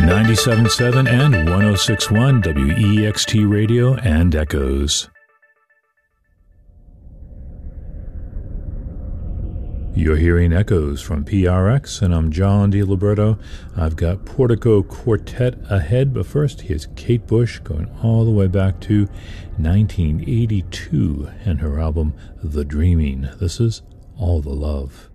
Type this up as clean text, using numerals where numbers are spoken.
97.7 and 106.1 WEXT Radio and Echoes. You're hearing Echoes from PRX, and I'm John DiLiberto. I've got Portico Quartet ahead, but first here's Kate Bush going all the way back to 1982 and her album The Dreaming. This is All the Love.